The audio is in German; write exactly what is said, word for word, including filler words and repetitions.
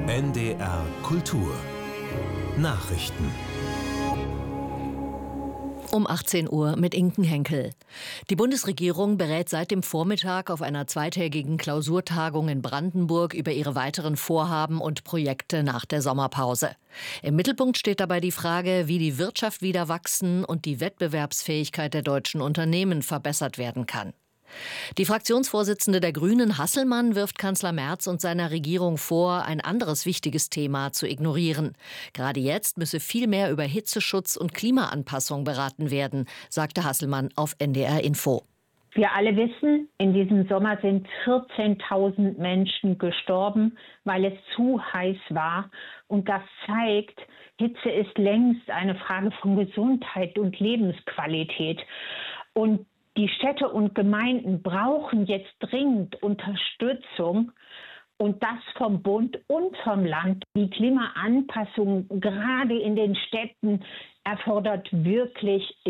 N D R Kultur Nachrichten. Um achtzehn Uhr mit Inken Henkel. Die Bundesregierung berät seit dem Vormittag auf einer zweitägigen Klausurtagung in Brandenburg über ihre weiteren Vorhaben und Projekte nach der Sommerpause. Im Mittelpunkt steht dabei die Frage, wie die Wirtschaft wieder wachsen und die Wettbewerbsfähigkeit der deutschen Unternehmen verbessert werden kann. Die Fraktionsvorsitzende der Grünen, Hasselmann, wirft Kanzler Merz und seiner Regierung vor, ein anderes wichtiges Thema zu ignorieren. Gerade jetzt müsse viel mehr über Hitzeschutz und Klimaanpassung beraten werden, sagte Hasselmann auf N D R Info. Wir alle wissen, in diesem Sommer sind vierzehntausend Menschen gestorben, weil es zu heiß war. Und das zeigt, Hitze ist längst eine Frage von Gesundheit und Lebensqualität. Und die Städte und Gemeinden brauchen jetzt dringend Unterstützung, und das vom Bund und vom Land. Die Klimaanpassung gerade in den Städten erfordert wirklich